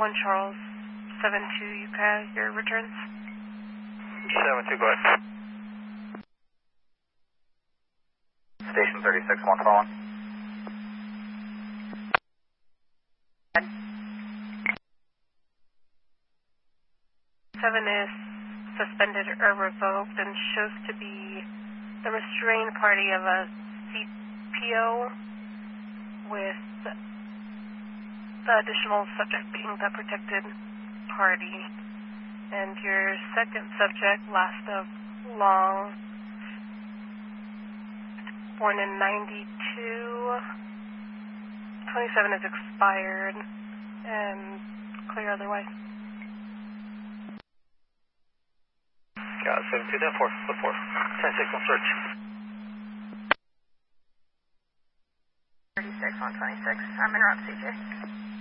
1 Charles, 72, UCA, your returns? 72, go ahead. Station 36, 1 calling. 7 is suspended or revoked and shows to be the restrained party of a CPO with the additional subject being the protected party. And your second subject, last of long, born in 92, 27 is expired, and clear otherwise. Got 72, then 4, foot 4. 10-6 on search. 36 on 26. I'm in route, CJ.